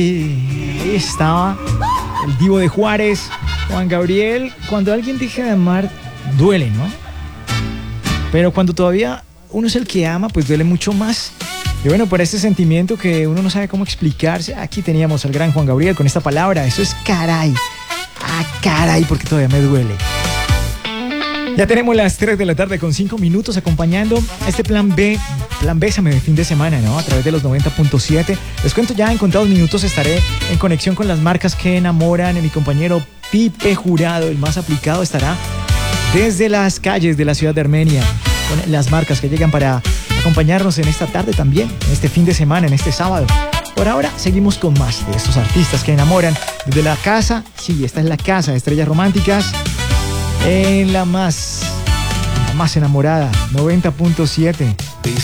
Ahí estaba el divo de Juárez, Juan Gabriel. Cuando alguien deja de amar, duele, ¿no? Pero cuando todavía uno es el que ama, pues duele mucho más. Y bueno, por este sentimiento que uno no sabe cómo explicarse, aquí teníamos al gran Juan Gabriel con esta palabra. Eso es caray. Ah, caray, porque todavía me duele. Ya tenemos las 3 de la tarde con 5 minutos acompañando a este plan Bésame de fin de semana, ¿no? A través de los 90.7. Les cuento, ya en contados minutos estaré en conexión con las marcas que enamoran. Mi compañero Pipe Jurado, el más aplicado, estará desde las calles de la ciudad de Armenia con las marcas que llegan para acompañarnos en esta tarde también, en este fin de semana, en este sábado. Por ahora seguimos con más de estos artistas que enamoran desde la casa. Sí, esta es la casa de Estrellas Románticas. En la más enamorada, 90.7.